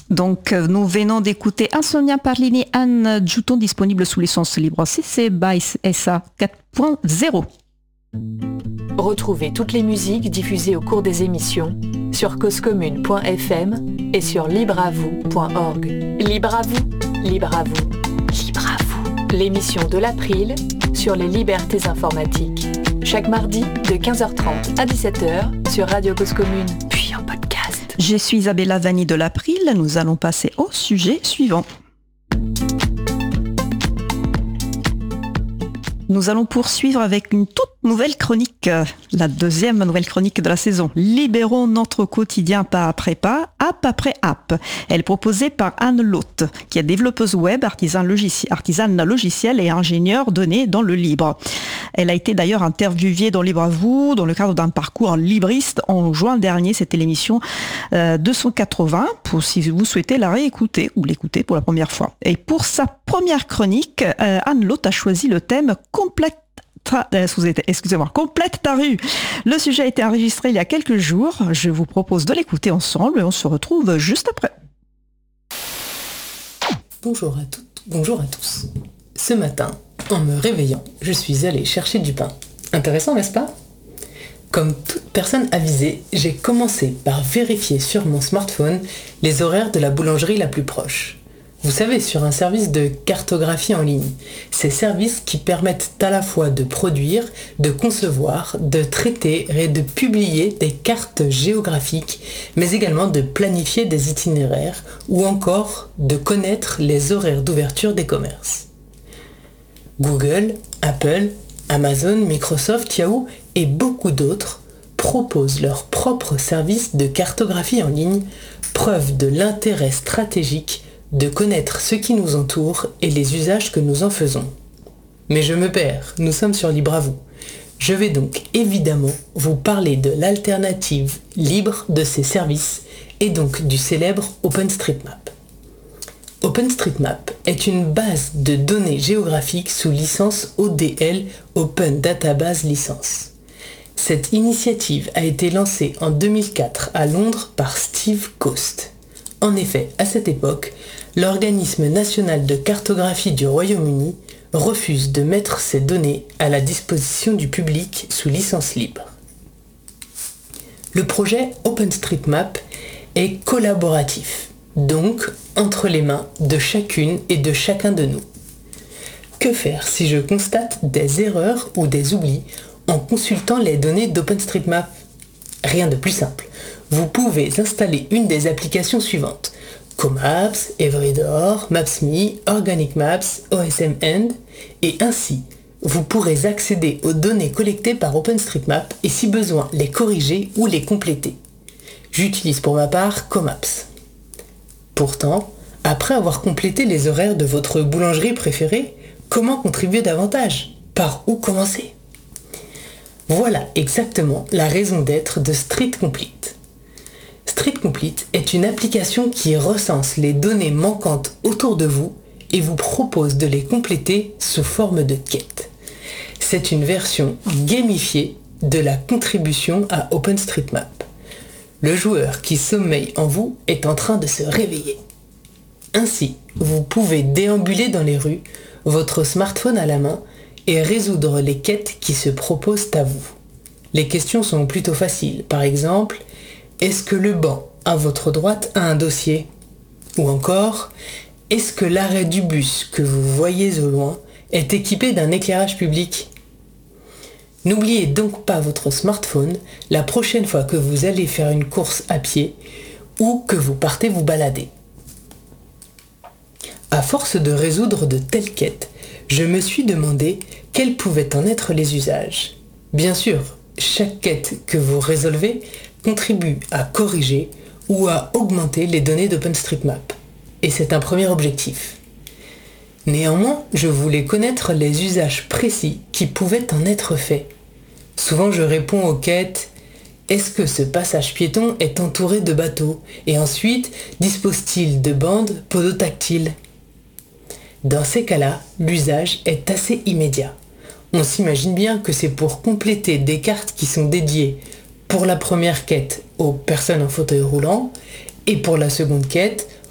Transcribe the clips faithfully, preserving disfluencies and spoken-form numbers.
Donc, nous venons d'écouter Insomnia par Lini Anne Juton, disponible sous licence libre C C by S A quatre point zéro. Retrouvez toutes les musiques diffusées au cours des émissions sur causecommune point f m et sur libre à vous point org. Libre à vous, libre à vous, libre à vous. L'émission de l'April sur les libertés informatiques. Chaque mardi de quinze heures trente à dix-sept heures sur Radio Cause Commune, puis en podcast. Je suis Isabella Vanni de l'April. Nous allons passer au sujet suivant. Nous allons poursuivre avec une toute nouvelle chronique, la deuxième nouvelle chronique de la saison. Libérons notre quotidien pas après pas, app après app. Elle est proposée par Anne Lotte, qui est développeuse web, artisan logiciel, artisane logicielle et ingénieure donnée dans le libre. Elle a été d'ailleurs interviewée dans Libre à vous, dans le cadre d'un parcours en libriste en juin dernier. C'était l'émission euh, deux cent quatre-vingts, pour si vous souhaitez la réécouter ou l'écouter pour la première fois. Et pour sa première chronique, euh, Anne Lotte a choisi le thème complète. Excusez-moi, complète ta rue. Le sujet a été enregistré il y a quelques jours. Je vous propose de l'écouter ensemble et on se retrouve juste après. Bonjour à toutes, bonjour à tous. Ce matin, en me réveillant, je suis allée chercher du pain. Intéressant, n'est-ce pas ? Comme toute personne avisée, j'ai commencé par vérifier sur mon smartphone les horaires de la boulangerie la plus proche. Vous savez, sur un service de cartographie en ligne, ces services qui permettent à la fois de produire, de concevoir, de traiter et de publier des cartes géographiques, mais également de planifier des itinéraires ou encore de connaître les horaires d'ouverture des commerces. Google, Apple, Amazon, Microsoft, Yahoo et beaucoup d'autres proposent leurs propres services de cartographie en ligne, preuve de l'intérêt stratégique de connaître ce qui nous entoure et les usages que nous en faisons. Mais je me perds, nous sommes sur Libre à vous. Je vais donc évidemment vous parler de l'alternative libre de ces services et donc du célèbre OpenStreetMap. OpenStreetMap est une base de données géographiques sous licence O D L, Open Database License. Cette initiative a été lancée en deux mille quatre à Londres par Steve Coast. En effet, à cette époque, l'organisme national de cartographie du Royaume-Uni refuse de mettre ces données à la disposition du public sous licence libre. Le projet OpenStreetMap est collaboratif, donc entre les mains de chacune et de chacun de nous. Que faire si je constate des erreurs ou des oublis en consultant les données d'OpenStreetMap ? Rien de plus simple. Vous pouvez installer une des applications suivantes: Comaps, Everydoor, Maps.me, Organic Maps, O S M End, et ainsi, vous pourrez accéder aux données collectées par OpenStreetMap et si besoin, les corriger ou les compléter. J'utilise pour ma part Comaps. Pourtant, après avoir complété les horaires de votre boulangerie préférée, comment contribuer davantage ? Par où commencer ? Voilà exactement la raison d'être de Street Complete. Street Complete est une application qui recense les données manquantes autour de vous et vous propose de les compléter sous forme de quête. C'est une version gamifiée de la contribution à OpenStreetMap. Le joueur qui sommeille en vous est en train de se réveiller. Ainsi, vous pouvez déambuler dans les rues, votre smartphone à la main, et résoudre les quêtes qui se proposent à vous. Les questions sont plutôt faciles. Par exemple, est-ce que le banc à votre droite a un dossier ? Ou encore, est-ce que l'arrêt du bus que vous voyez au loin est équipé d'un éclairage public ? N'oubliez donc pas votre smartphone la prochaine fois que vous allez faire une course à pied ou que vous partez vous balader. À force de résoudre de telles quêtes, je me suis demandé quels pouvaient en être les usages. Bien sûr, chaque quête que vous résolvez contribue à corriger ou à augmenter les données d'OpenStreetMap. Et c'est un premier objectif. Néanmoins, je voulais connaître les usages précis qui pouvaient en être faits. Souvent, je réponds aux quêtes « Est-ce que ce passage piéton est entouré de bateaux ? Et ensuite, dispose-t-il de bandes podotactiles ?» Dans ces cas-là, l'usage est assez immédiat. On s'imagine bien que c'est pour compléter des cartes qui sont dédiées pour la première quête aux personnes en fauteuil roulant et pour la seconde quête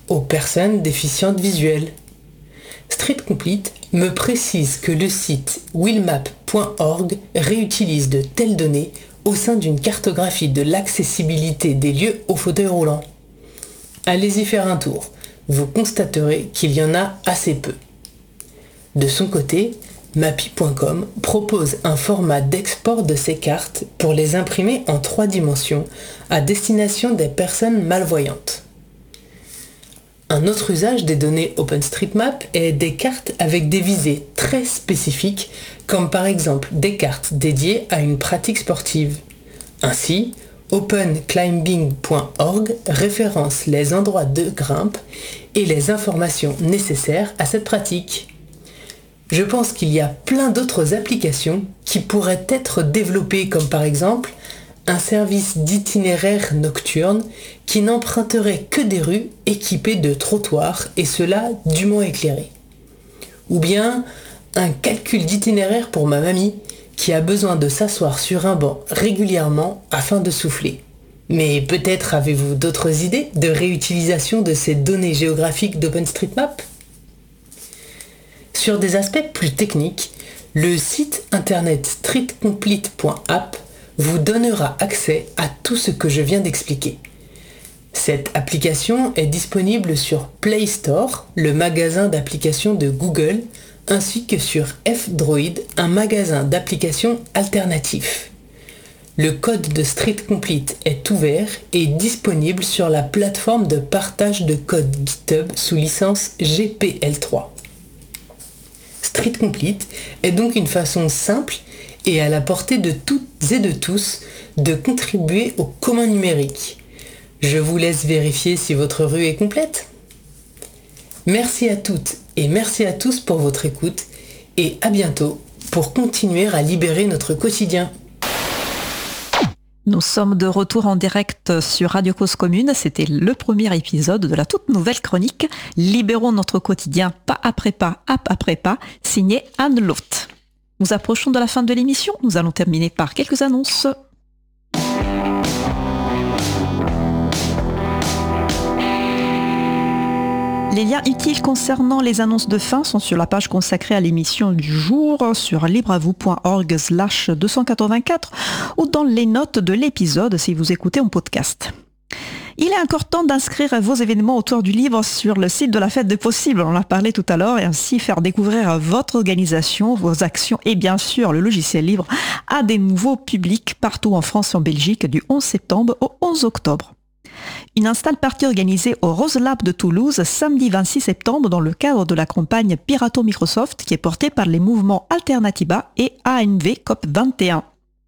aux personnes déficientes visuelles. Street Complete me précise que le site willmap point org réutilise de telles données au sein d'une cartographie de l'accessibilité des lieux aux fauteuils roulants. Allez-y faire un tour, vous constaterez qu'il y en a assez peu. De son côté, mappy point com propose un format d'export de ces cartes pour les imprimer en trois dimensions à destination des personnes malvoyantes. Un autre usage des données OpenStreetMap est des cartes avec des visées très spécifiques, comme par exemple des cartes dédiées à une pratique sportive. Ainsi, open climbing point org référence les endroits de grimpe et les informations nécessaires à cette pratique. Je pense qu'il y a plein d'autres applications qui pourraient être développées, comme par exemple un service d'itinéraire nocturne qui n'emprunterait que des rues équipées de trottoirs et cela dûment éclairés. Ou bien un calcul d'itinéraire pour ma mamie qui a besoin de s'asseoir sur un banc régulièrement afin de souffler. Mais peut-être avez-vous d'autres idées de réutilisation de ces données géographiques d'OpenStreetMap ? Sur des aspects plus techniques, le site internet street complete point app vous donnera accès à tout ce que je viens d'expliquer. Cette application est disponible sur Play Store, le magasin d'applications de Google, ainsi que sur F-Droid, un magasin d'applications alternatif. Le code de Street Complete est ouvert et disponible sur la plateforme de partage de code GitHub sous licence G P L trois. Street Complete est donc une façon simple et à la portée de toutes et de tous de contribuer au commun numérique. Je vous laisse vérifier si votre rue est complète. Merci à toutes et merci à tous pour votre écoute et à bientôt pour continuer à libérer notre quotidien. Nous sommes de retour en direct sur Radio Cause Commune. C'était le premier épisode de la toute nouvelle chronique Libérons notre quotidien pas après pas, app après pas, signé Anne Lotte. Nous approchons de la fin de l'émission. Nous allons terminer par quelques annonces. Les liens utiles concernant les annonces de fin sont sur la page consacrée à l'émission du jour sur libreavou point org slash deux cent quatre-vingt-quatre ou dans les notes de l'épisode si vous écoutez en podcast. Il est encore temps d'inscrire vos événements autour du livre sur le site de la Fête des Possibles. On en a parlé tout à l'heure et ainsi faire découvrir votre organisation, vos actions et bien sûr le logiciel libre à des nouveaux publics partout en France et en Belgique du onze septembre au onze octobre. Une install party organisée au Rose Lab de Toulouse samedi vingt-six septembre dans le cadre de la campagne Pirato Microsoft qui est portée par les mouvements Alternativa et A N V COP vingt et un.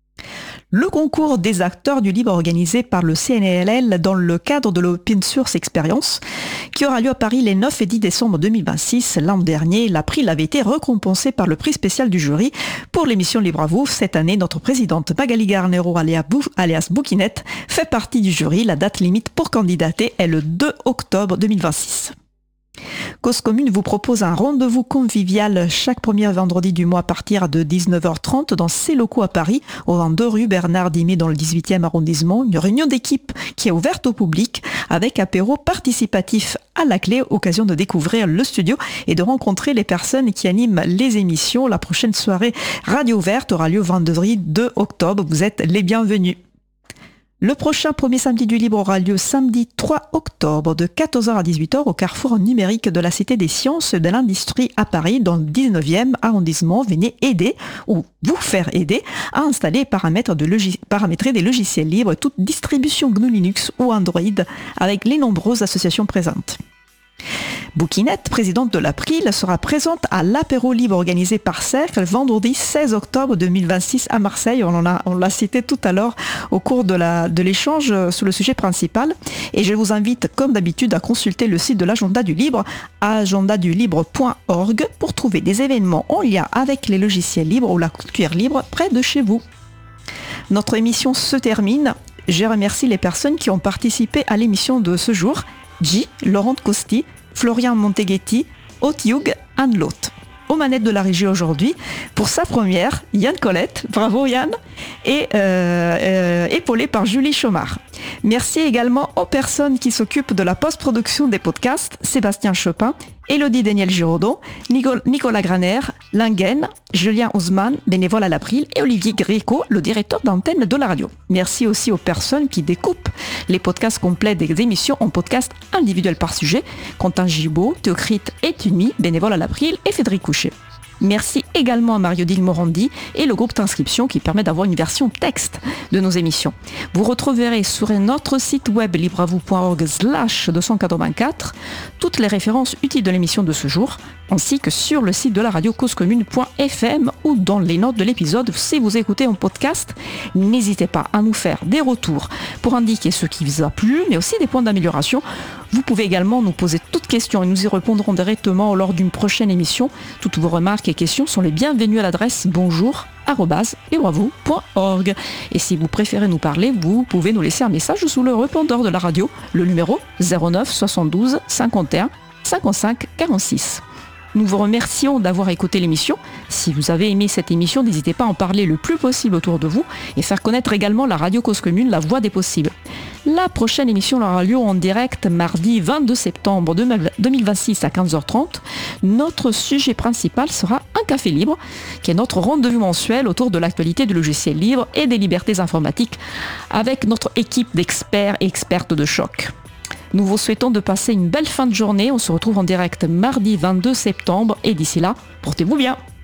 Le concours des acteurs du libre organisé par le C N L L dans le cadre de l'Open Source Experience qui aura lieu à Paris les neuf et dix décembre deux mille vingt-six. L'an dernier, l'April avait été récompensé par le prix spécial du jury pour l'émission Libre à vous. Cette année, notre présidente Magali Garnero alias Bouquinette fait partie du jury. La date limite pour candidater est le deux octobre deux mille vingt-six. Cause Commune vous propose un rendez-vous convivial chaque premier vendredi du mois à partir de dix-neuf heures trente dans ses locaux à Paris, au vingt-deux rue Bernard Dimet dans le dix-huitième arrondissement. Une réunion d'équipe qui est ouverte au public avec apéro participatif à la clé, occasion de découvrir le studio et de rencontrer les personnes qui animent les émissions. La prochaine soirée Radio Verte aura lieu vendredi deux octobre. Vous êtes les bienvenus. Le prochain premier samedi du libre aura lieu samedi trois octobre de quatorze heures à dix-huit heures au carrefour numérique de la Cité des Sciences et de l'Industrie à Paris dans le dix-neuvième arrondissement. Venez aider ou vous faire aider à installer et paramétrer, de logis- paramétrer des logiciels libres, toute distribution G N U Linux ou Android avec les nombreuses associations présentes. Bouquinette, présidente de l'April, sera présente à l'apéro libre organisé par Cercle vendredi seize octobre deux mille vingt-six à Marseille. On, en a, on l'a cité tout à l'heure au cours de, la, de l'échange sur le sujet principal. Et je vous invite, comme d'habitude, à consulter le site de l'agenda du libre, agenda du libre point org, pour trouver des événements en lien avec les logiciels libres ou la culture libre près de chez vous. Notre émission se termine. Je remercie les personnes qui ont participé à l'émission de ce jour. J, Laurent Costi, Florian Monteghetti, Otiug, Anne Lotte. Aux manettes de la régie aujourd'hui, pour sa première, Yann Colette, bravo Yann, et euh, euh, épaulé par Julie Chomard. Merci également aux personnes qui s'occupent de la post-production des podcasts, Sébastien Chopin, Élodie Daniel Giraudot, Nicolas Graner, Lingen, Julien Ousmane, bénévole à l'April, et Olivier Gréco, le directeur d'antenne de la radio. Merci aussi aux personnes qui découpent les podcasts complets des émissions en podcasts individuels par sujet, Quentin Gibaud, Théocrite et Tumi, bénévole à l'April, et Frédéric Couchet. Merci également à Mario Dilmorandi et le groupe d'inscription qui permet d'avoir une version texte de nos émissions. Vous retrouverez sur notre site web libravou point org slash deux cent quatre-vingt-quatre toutes les références utiles de l'émission de ce jour, ainsi que sur le site de la radio cause commune point f m ou dans les notes de l'épisode. Si vous écoutez en podcast, n'hésitez pas à nous faire des retours pour indiquer ce qui vous a plu, mais aussi des points d'amélioration. Vous pouvez également nous poser toutes questions et nous y répondrons directement lors d'une prochaine émission. Toutes vos remarques et questions sont les bienvenues à l'adresse bonjour arobase libravou point org. Et si vous préférez nous parler, vous pouvez nous laisser un message sous le répondeur de la radio, le numéro zéro neuf soixante-douze cinquante et un cinquante-cinq quarante-six. Nous vous remercions d'avoir écouté l'émission. Si vous avez aimé cette émission, n'hésitez pas à en parler le plus possible autour de vous et faire connaître également la radio Cause Commune, la voix des possibles. La prochaine émission aura lieu en direct mardi vingt-deux septembre deux mille vingt-six à quinze heures trente. Notre sujet principal sera un café libre, qui est notre rendez-vous mensuel autour de l'actualité du logiciel libre et des libertés informatiques avec notre équipe d'experts et expertes de choc. Nous vous souhaitons de passer une belle fin de journée. On se retrouve en direct mardi vingt-deux septembre et d'ici là, portez-vous bien.